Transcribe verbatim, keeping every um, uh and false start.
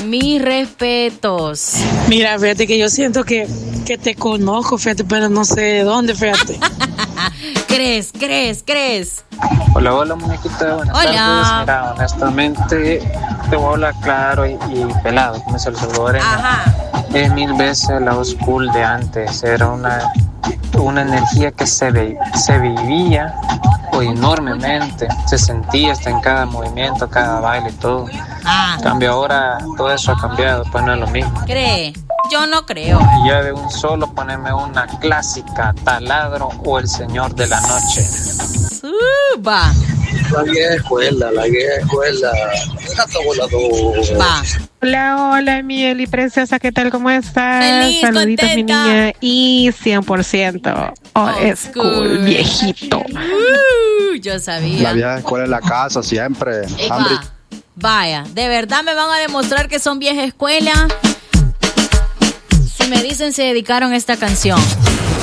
mis respetos. Mira, fíjate que yo siento que, que te conozco, fíjate, pero no sé de dónde, fíjate. ¿Crees, crees, crees? Hola, hola, muñequita. Buenas Hola. tardes. Mira, honestamente, te voy a hablar claro y, y pelado, como es el salvadoreño. Ajá. Es mil veces la old school de antes. Era una, una energía que se, ve, se vivía o enormemente. Se sentía hasta en cada movimiento, cada baile y todo. Ah. En cambio, ahora todo eso ha cambiado, pues no es lo mismo. ¿Cree? Yo no creo. Y ya de un solo ponerme una clásica, Taladro o El Señor de la Noche. Uh, va. La vieja escuela, la vieja escuela. Gato volador. Va. Hola, hola, mi Eli preciosa, ¿qué tal? ¿Cómo estás? Feliz, Saluditos, contenta. mi niña. Y cien por ciento old Old school, school. viejito. Uh, yo sabía. La vieja escuela en la casa, siempre. Va. Hambre. Vaya, ¿de verdad me van a demostrar que son vieja escuela? Si me dicen se dedicaron a esta canción.